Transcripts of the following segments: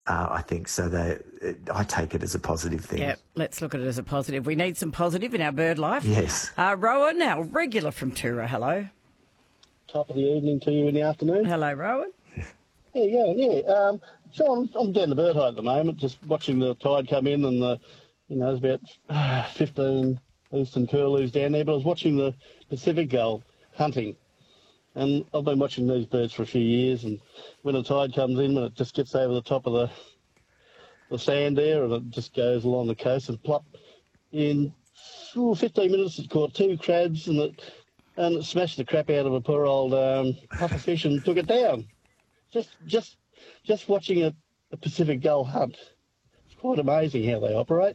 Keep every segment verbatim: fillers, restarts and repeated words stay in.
Uh, I think so. They, it, I take it as a positive thing. Yeah, let's look at it as a positive. We need some positive in our bird life. Yes. Uh, Rowan, our regular from Tura, hello. Top of the evening to you in the afternoon. Hello, Rowan. Yeah, yeah, yeah. Um, so I'm, I'm down the bird high at the moment, just watching the tide come in, and the, you know, there's about uh, fifteen eastern curlews down there. But I was watching the Pacific gull hunting, and I've been watching these birds for a few years. And when the tide comes in, when it just gets over the top of the the sand there, and it just goes along the coast, and plop, in ooh, fifteen minutes it caught two crabs, and it and it smashed the crap out of a poor old um, pufferfish and took it down. Just, just, just watching a, a Pacific gull hunt. It's quite amazing how they operate.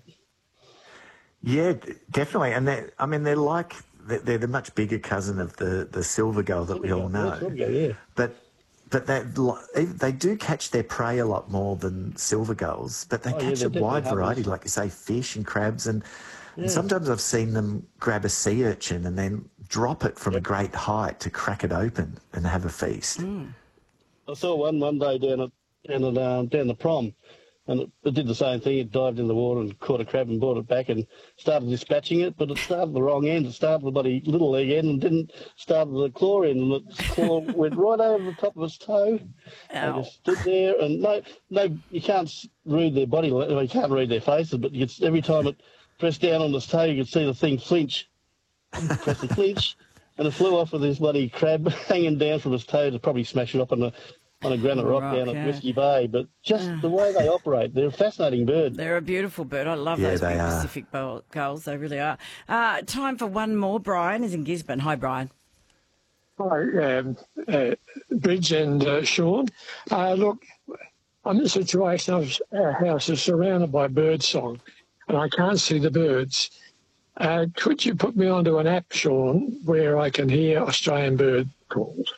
Yeah, d- definitely. And they, I mean, they're like they're, they're the much bigger cousin of the, the silver gull that we all know. Silver gull, yeah. But but they they do catch their prey a lot more than silver gulls. But they Oh, yeah, catch they're a wide definitely variety, hunters. like you say, fish and crabs, and, Yeah. and sometimes I've seen them grab a sea urchin and then drop it from a great height to crack it open and have a feast. I saw one one day down at down at um, down the prom, and it, it did the same thing. It dived in the water and caught a crab and brought it back and started dispatching it, but it started the wrong end. It started the bloody little leg end and didn't start the claw end, and its claw went right over the top of its toe. They Ow. just stood there, and no, no, you can't s- read their body, well, you can't read their faces, but you could, every time it pressed down on its toe, you could see the thing flinch, press the flinch. And it flew off with this bloody crab hanging down from its toe to probably smash it up on a on a granite rock, Rock, down yeah. at Whiskey Bay. But just the way they operate, they're a fascinating bird. They're a beautiful bird. I love Yeah, those they big are. Pacific bowl- gulls. They really are. Uh, time for one more. Brian is in Gisborne. Hi, Brian. Hi, um, uh, Bridge and uh, Sean. Uh, look, I'm in a situation of our house is surrounded by bird song, and I can't see the birds. Uh, could you put me onto an app, Sean, where I can hear Australian bird calls?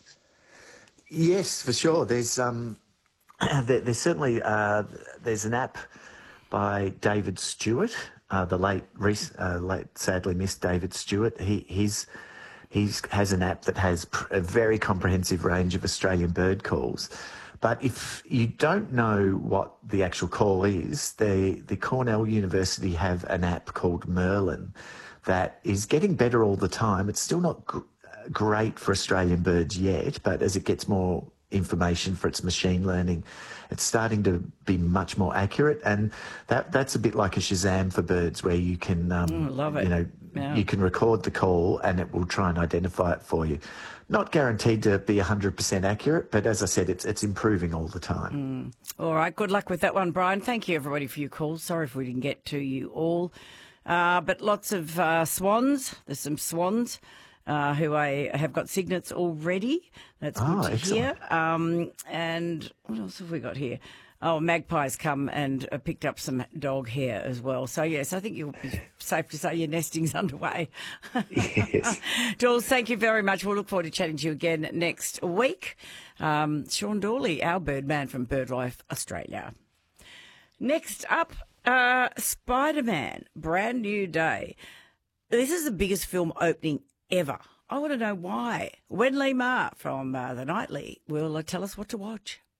Yes, for sure. There's um, there, there's certainly uh, there's an app by David Stewart, uh, the late, rec- uh, late, sadly missed David Stewart. He he's he's has an app that has pr- a very comprehensive range of Australian bird calls. But if you don't know what the actual call is, the the Cornell University have an app called Merlin that is getting better all the time. It's still not gr- great for Australian birds yet, but as it gets more information for its machine learning, it's starting to be much more accurate. And that that's a bit like a Shazam for birds, where you can, um, Mm, love it. you know, Yeah. you can record the call and it will try and identify it for you. Not guaranteed to be one hundred percent accurate, but as I said, it's it's improving all the time. All right. Good luck with that one, Brian. Thank you, everybody, for your calls. Sorry if we didn't get to you all. Uh, but lots of uh, swans. There's some swans uh, who I have got signets already. That's good Oh, to excellent. hear. Um, and what else have we got here? Oh, magpies come and uh, picked up some dog hair as well. So, yes, I think you'll be safe to say your nesting's underway. Yes. Jules, thank you very much. We'll look forward to chatting to you again next week. Um, Sean Dawley, our birdman from BirdLife Australia. Next up, uh, Spider-Man, brand new day. This is the biggest film opening ever. I want to know why. Wen Lee Ma from uh, The Nightly will uh, tell us what to watch.